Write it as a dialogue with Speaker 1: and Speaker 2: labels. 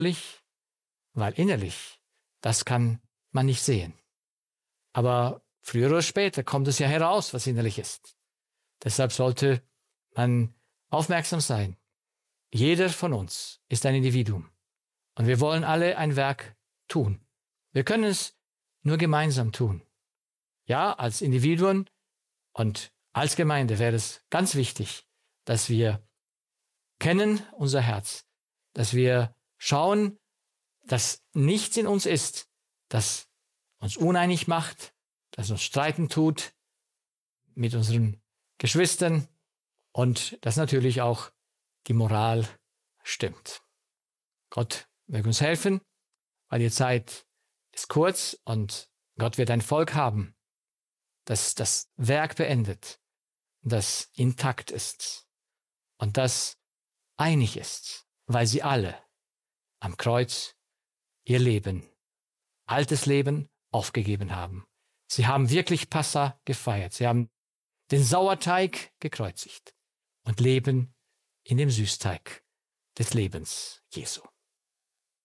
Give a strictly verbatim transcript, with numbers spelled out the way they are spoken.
Speaker 1: äußerlich, weil innerlich, das kann man nicht sehen. Aber früher oder später kommt es ja heraus, was innerlich ist. Deshalb sollte man aufmerksam sein. Jeder von uns ist ein Individuum und wir wollen alle ein Werk tun. Wir können es nur gemeinsam tun. Ja, als Individuen und als Gemeinde wäre es ganz wichtig, dass wir kennen unser Herz, dass wir schauen, dass nichts in uns ist, das uns uneinig macht, das uns streiten tut mit unseren Geschwistern und dass natürlich auch die Moral stimmt. Gott möge uns helfen, weil die Zeit ist kurz und Gott wird ein Volk haben, das das Werk beendet, das intakt ist und das einig ist, weil sie alle am Kreuz ihr Leben, altes Leben, aufgegeben haben. Sie haben wirklich Passa gefeiert. Sie haben den Sauerteig gekreuzigt und leben in dem Süßteig des Lebens Jesu.